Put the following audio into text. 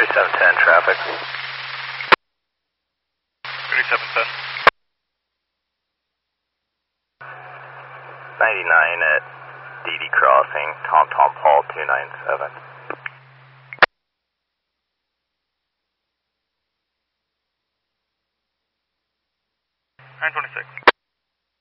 3710 traffic. 3710. 99 at DD Crossing, Tom Paul 297. 926.